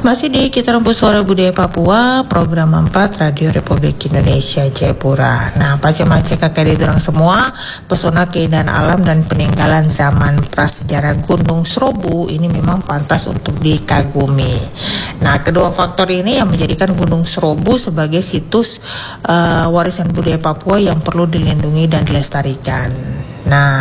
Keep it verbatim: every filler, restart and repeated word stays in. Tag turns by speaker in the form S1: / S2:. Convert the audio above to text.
S1: Masih di Kita Rembus Suara Budaya Papua, program empat Radio Republik Indonesia Jayapura. Nah, paca-maca kakek dorang semua, pesona keindahan alam dan peninggalan zaman prasejarah Gunung Serobu ini memang pantas untuk dikagumi. Nah, kedua faktor ini yang menjadikan Gunung Serobu sebagai situs uh, warisan budaya Papua yang perlu dilindungi dan dilestarikan. Nah,